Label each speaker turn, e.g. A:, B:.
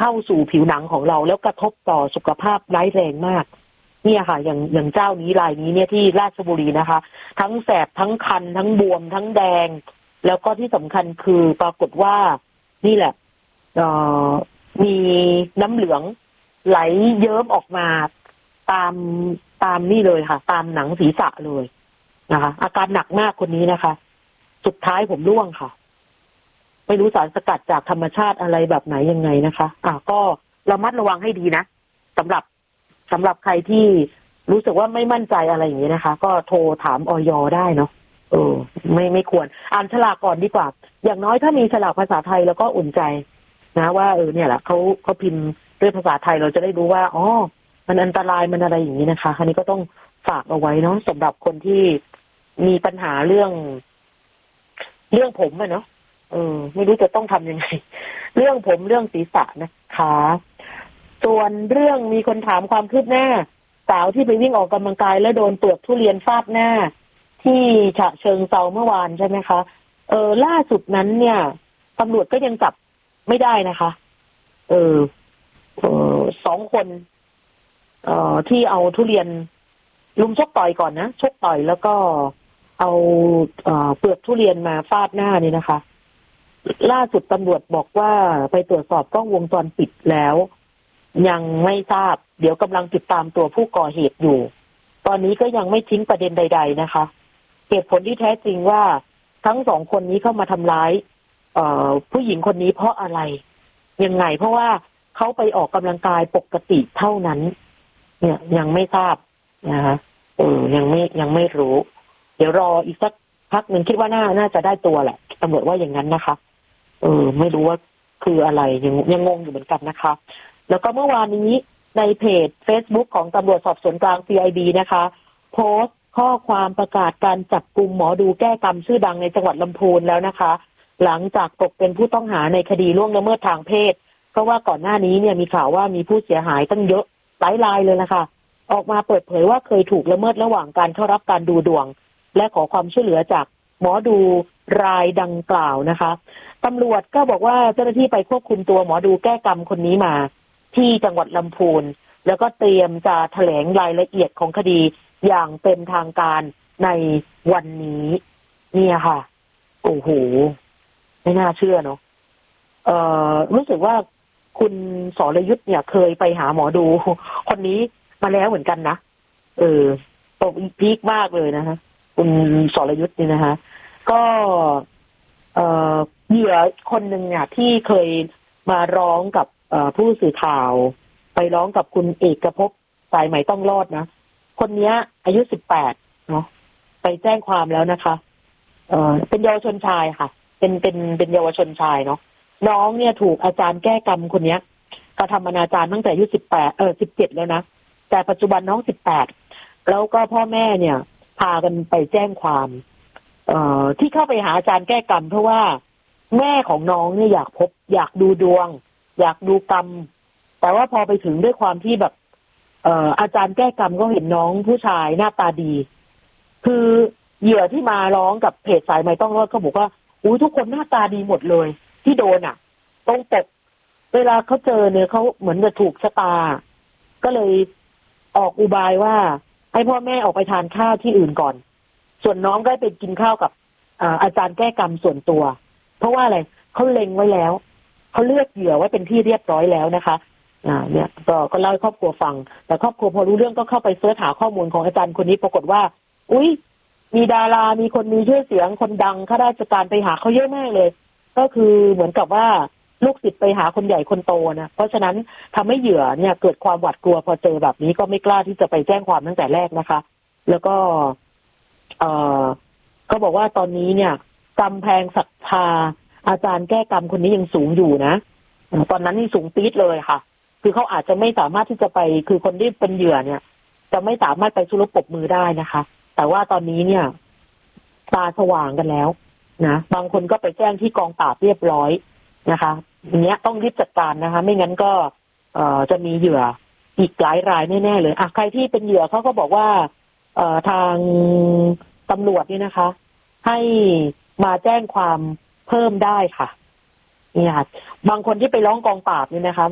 A: เข้าสู่ผิวหนังของเราแล้วกระทบต่อสุขภาพร้ายแรงมากเนี่ยค่ะอย่างเจ้านี้รายนี้เนี่ยที่ราชบุรีนะคะทั้งแสบทั้งคันทั้งบวมทั้งแดงแล้วก็ที่สำคัญคือปรากฏว่านี่แหละมีน้ำเหลืองไหลเยิ้มออกมาตามนี่เลยค่ะตามหนังศีรษะเลยนะคะอาการหนักมากคนนี้นะคะสุดท้ายผมร่วงค่ะไม่รู้สารสกัดจากธรรมชาติอะไรแบบไหนยังไงนะคะก็ระมัดระวังให้ดีนะสำหรับใครที่รู้สึกว่าไม่มั่นใจอะไรอย่างนี้นะคะก็โทรถามอย.ได้เนาะไม่ควรอ่านฉลากก่อนดีกว่าอย่างน้อยถ้ามีฉลากภาษาไทยแล้วก็อุ่นใจนะว่าเนี่ยแหละเขาพิมพ์ด้วยภาษาไทยเราจะได้รู้ว่ามันอันตรายมันอะไรอย่างนี้นะคะอันนี้ก็ต้องฝากเอาไว้เนาะสำหรับคนที่มีปัญหาเรื่องผมอะเนาะไม่รู้จะต้องทำยังไงเรื่องผมเรื่องศีรษะนะคะส่วนเรื่องมีคนถามความคืบหน้าสาวที่ไปวิ่งออกกำลังกายแล้วโดนเปลือกทุเรียนฟาดหน้าที่ฉะเชิงเทราเมื่อวานใช่ไหมคะล่าสุดนั้นเนี่ยตำรวจก็ยังจับไม่ได้นะคะ2 คนที่เอาทุเรียนลุมชกต่อยก่อนนะชกต่อยแล้วก็เอาเปลือกทุเรียนมาฟาดหน้านี่นะคะล่าสุดตำรวจบอกว่าไปตรวจสอบกล้องวงจรปิดแล้วยังไม่ทราบเดี๋ยวกำลังติดตามตัวผู้ก่อเหตุอยู่ตอนนี้ก็ยังไม่ทิ้งประเด็นใดๆนะคะเหตุผลที่แท้จริงว่าทั้ง2 คนนี้เข้ามาทำร้ายผู้หญิงคนนี้เพราะอะไรยังไงเพราะว่าเขาไปออกกำลังกายปกติเท่านั้นเนี่ยยังไม่ทราบนะคะยังไม่รู้เดี๋ยวรออีกสักพักหนึ่งคิดว่าน่าจะได้ตัวแหละตำรวจว่าอย่างนั้นนะคะไม่รู้ว่าคืออะไรยังงงอยู่เหมือนกันนะคะแล้วก็เมื่อวานนี้ในเพจ Facebook ของตำรวจสอบสวนกลาง CID นะคะโพสต์ข้อความประกาศการจับกุมหมอดูแก้กรรมชื่อดังในจังหวัดลำพูนแล้วนะคะหลังจากตกเป็นผู้ต้องหาในคดีล่วงละเมิดทางเพศเพราะว่าก่อนหน้านี้เนี่ยมีข่าวว่ามีผู้เสียหายตั้งเยอะหลายรายเลยนะคะออกมาเปิดเผยว่าเคยถูกละเมิดระหว่างการเข้ารับการดูดวงและขอความช่วยเหลือจากหมอดูรายดังกล่าวนะคะตำรวจก็บอกว่าเจ้าหน้าที่ไปควบคุมตัวหมอดูแก้กรรมคนนี้มาที่จังหวัดลำพูนแล้วก็เตรียมจะแถลงรายละเอียดของคดีอย่างเป็นทางการในวันนี้เนี่ยค่ะโอ้โหไม่น่าเชื่อเนาะรู้สึกว่าคุณสรยุทธเนี่ยเคยไปหาหมอดูคนนี้มาแล้วเหมือนกันนะตกพีคมากเลยนะคะคุณสรยุทธนี่นะคะก็เหยื่อคนหนึ่งเนี่ยที่เคยมาร้องกับผู้สื่อข่าวไปร้องกับคุณเอกภพสายไหมต้องรอดนะคนนี้อายุ18เนาะไปแจ้งความแล้วนะคะเป็นเยาวชนชายค่ะเป็นเยาวชนชายเนาะน้องเนี่ยถูกอาจารย์แก้กรรมคนนี้กระทำอนาจารตั้งแต่อายุ17แล้วนะแต่ปัจจุบันน้อง18แล้วก็พ่อแม่เนี่ยพากันไปแจ้งความที่เข้าไปหาอาจารย์แก้กรรมเพราะว่าแม่ของน้องเนี่ยอยากดูดวงอยากดูกรรมแต่ว่าพอไปถึงด้วยความที่แบบอาจารย์แก้กรรมก็เห็นน้องผู้ชายหน้าตาดีคือเหยื่อที่มาร้องกับเพจสายไหมต้องรอดเขาบอกว่าทุกคนหน้าตาดีหมดเลยที่โดนตรงปกเวลาเขาเจอเนี่ยเขาเหมือนจะถูกชะตาก็เลยออกอุบายว่าให้พ่อแม่ออกไปทานข้าวที่อื่นก่อนส่วนน้องก็ไปกินข้าวกับอาจารย์แก้กรรมส่วนตัวเพราะว่าอะไรเขาเล็งไว้แล้วเขาเลือกเหยื่อไว้เป็นที่เรียบร้อยแล้วนะคะเนี่ยก็เล่าให้ครอบครัวฟังแต่ครอบครัวพอรู้เรื่องก็เข้าไปเสิร์ชหาข้อมูลของอาจารย์คนนี้ปรากฏว่ามีดารามีคนมีชื่อเสียงคนดังข้าราชการไปหาเขาเยอะมากเลยก็คือเหมือนกับว่าลูกศิษย์ไปหาคนใหญ่คนโตนะเพราะฉะนั้นทำให้เหยื่อเนี่ยเกิดความหวาดกลัวพอเจอแบบนี้ก็ไม่กล้าที่จะไปแจ้งความตั้งแต่แรกนะคะแล้วก็ก็บอกว่าตอนนี้เนี่ยกำแพงศรัทธาอาจารย์แก้กรรมคนนี้ยังสูงอยู่นะตอนนั้นนี่สูงปี๊ดเลยค่ะคือเขาอาจจะไม่สามารถที่จะไปคือคนที่เป็นเหยื่อเนี่ยจะไม่สามารถไปสู้รบปรบมือได้นะคะแต่ว่าตอนนี้เนี่ยตาสว่างกันแล้วนะบางคนก็ไปแจ้งที่กองปราบเรียบร้อยนะคะอย่างเงี้ยต้องรีบจัดการนะคะไม่งั้นก็จะมีเหยื่ออีกหลายรายแน่ๆเลยใครที่เป็นเหยื่อเขาก็บอกว่าทางตำรวจนี่นะคะให้มาแจ้งความเพิ่มได้ค่ะนี่ค่ะบางคนที่ไปร้องกองปราบนี่นะคะ